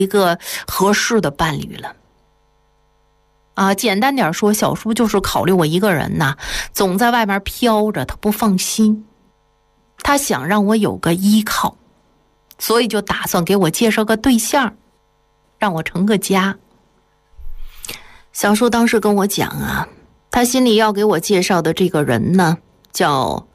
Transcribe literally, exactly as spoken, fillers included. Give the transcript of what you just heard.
一个合适的伴侣了。啊，简单点说，小叔就是考虑我一个人呐，总在外面飘着，他不放心，他想让我有个依靠，所以就打算给我介绍个对象，让我成个家。小叔当时跟我讲啊，他心里要给我介绍的这个人呢，叫